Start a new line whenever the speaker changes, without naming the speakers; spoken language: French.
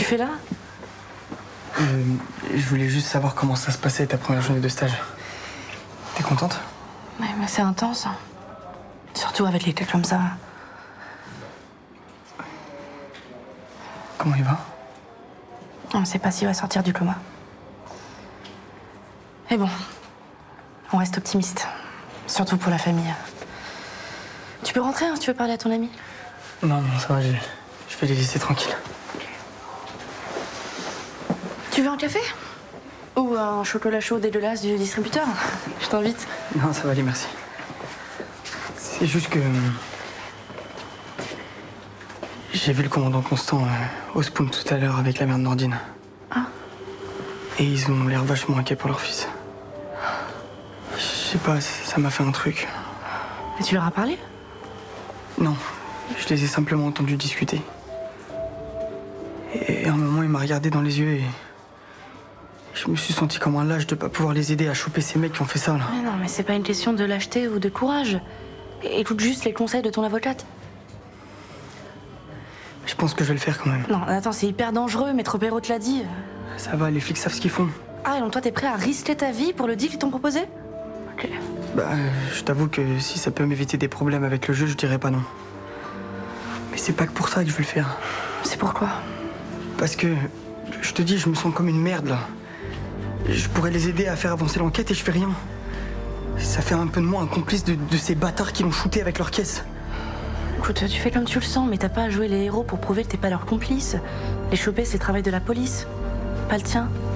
fais là?
Je voulais juste savoir comment ça se passait ta première journée de stage. T'es contente?
Ouais, mais c'est intense. Hein. Surtout avec les cas comme ça.
Comment il va?
On ne sait pas s'il va sortir du coma. Mais bon, on reste optimiste. Surtout pour la famille. Tu peux rentrer hein, si tu veux parler à ton ami.
Non, ça va, je vais les laisser tranquilles.
Tu veux un café? Ou un chocolat chaud dégueulasse du distributeur? Je t'invite.
Non, ça va aller, merci. C'est juste que... J'ai vu le commandant Constant au Spoon tout à l'heure avec la mère de Nordine.
Ah.
Et ils ont l'air vachement inquiets pour leur fils. Je sais pas, ça m'a fait un truc.
Et tu leur as parlé?
Non, je les ai simplement entendus discuter. Et à un moment, il m'a regardé dans les yeux et... Je me suis senti comme un lâche de pas pouvoir les aider à choper ces mecs qui ont fait ça, là.
Mais non, mais c'est pas une question de lâcheté ou de courage. Écoute juste les conseils de ton avocate.
Je pense que je vais le faire quand même.
Non, attends, c'est hyper dangereux, Maître Perrault te l'a dit.
Ça va, les flics savent ce qu'ils font.
Ah, donc toi, t'es prêt à risquer ta vie pour le deal qu'ils t'ont proposé? Ok.
Bah, je t'avoue que si ça peut m'éviter des problèmes avec le jeu, je dirais pas non. Mais c'est pas que pour ça que je veux le faire.
C'est pourquoi?
Parce que, je te dis, je me sens comme une merde, là. Je pourrais les aider à faire avancer l'enquête et je fais rien. Ça fait un peu de moi un complice de ces bâtards qui l'ont shooté avec leur caisse.
Écoute, tu fais comme tu le sens, mais t'as pas à jouer les héros pour prouver que t'es pas leur complice. Les choper, c'est le travail de la police, pas le tien.